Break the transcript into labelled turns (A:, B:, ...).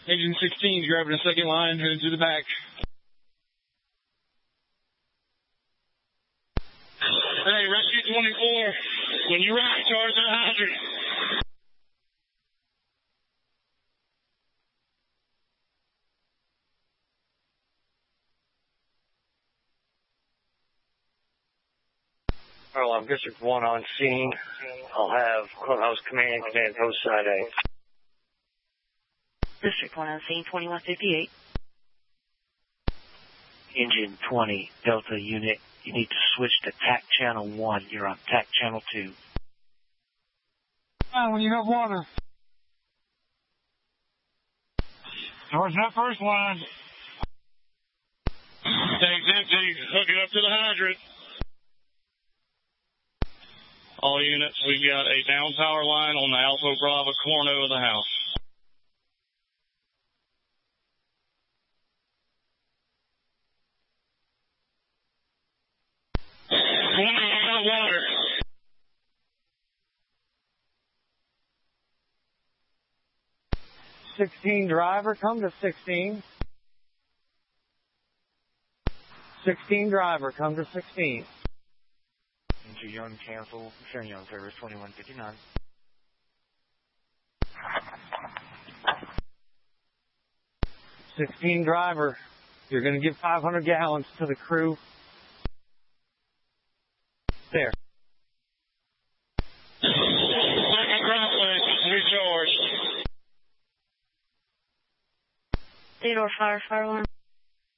A: Agent 16 grabbing a second line, heading to the back. Hey, Rescue 24, when you're ready, charge that hydrant.
B: I'm District 1 on scene. I'll have Clubhouse Command post side A.
C: District 1 on scene, 2158.
B: Engine 20, Delta unit. You need to switch to TAC channel 1. You're on TAC channel 2.
A: When you have water. Charge that first line. Tank's empty. Hook it up to the hydrant. All units, we've got a down power line on the Alpha Bravo corner of the house. Water.
D: "16 driver, come to 16. 16 driver, come to 16.
B: Into Young cancel, sharing Young service 2159.
D: "16 driver, you're going to give 500 gallons to the crew. There.
A: Second droplet, recharged.
C: Theodore, fire alarm.